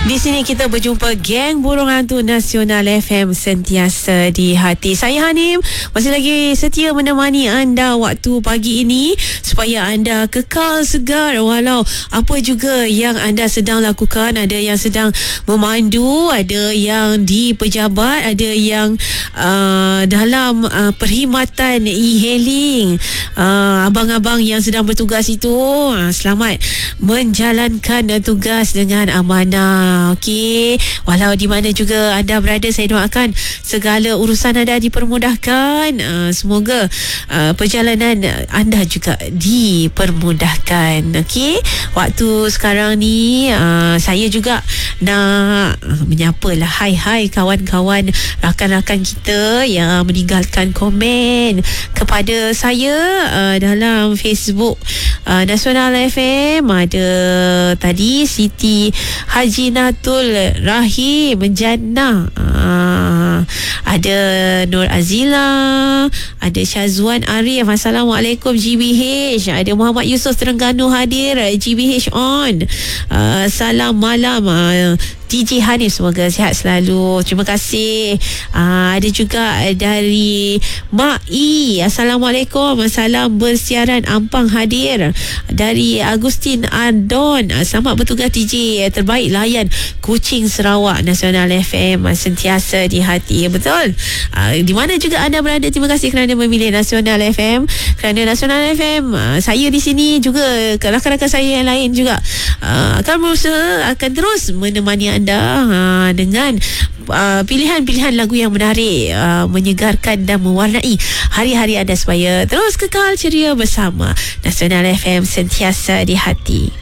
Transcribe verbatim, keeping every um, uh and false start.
Di sini kita berjumpa geng burung hantu Nasional F M sentiasa di hati. Saya Hanim masih lagi setia menemani anda waktu pagi ini supaya anda kekal segar walau apa juga yang anda sedang lakukan. Ada yang sedang memandu, ada yang di pejabat, ada yang uh, dalam uh, perkhidmatan e-hailing, uh, abang-abang yang sedang bertugas itu, uh, selamat menjalankan uh, tugas dengan amanah. Okey, walau di mana juga anda berada, saya doakan segala urusan anda dipermudahkan. Uh, semoga uh, perjalanan anda juga dipermudahkan. Okey, waktu sekarang ni uh, saya juga nak uh, menyapalah hai-hai kawan-kawan, rakan-rakan kita yang meninggalkan komen kepada saya uh, dalam Facebook uh, Nasional F M. Ada tadi Siti Haji Natul Rahim Jannah, uh, ada Nur Azila, ada Syazwan Arif, Assalamualaikum G B H, ada Muhammad Yusof Terengganu hadir, G B H on, uh, salam malam uh, D J Hanif, semoga sihat selalu. Terima kasih. Uh, ada juga dari Mak I, Assalamualaikum, salam bersiaran Ampang hadir. Dari Agustin Adon, uh, selamat bertugas D J terbaik layan Kuching Sarawak. Nasional F M sentiasa di hati. Betul. Uh, di mana juga anda berada, terima kasih kerana memilih Nasional F M. Kerana Nasional F M, uh, saya di sini juga, rakan-rakan saya yang lain juga uh, akan berusaha, akan terus menemani anda anda ha, dengan uh, pilihan-pilihan lagu yang menarik, uh, menyegarkan dan mewarnai hari-hari anda supaya terus kekal ceria bersama Nasional F M sentiasa di hati.